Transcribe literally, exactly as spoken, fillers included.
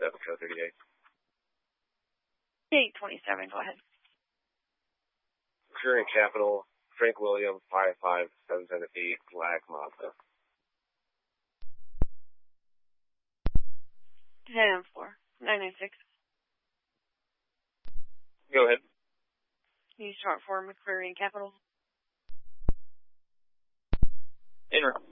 twenty-seven, code thirty-eight. eight twenty-seven, go ahead. Current Capital, Frank William, five five seven seven eight, Black Mazda. ten four, nine nine six. Go ahead. You start for McCreary and Capital. In route.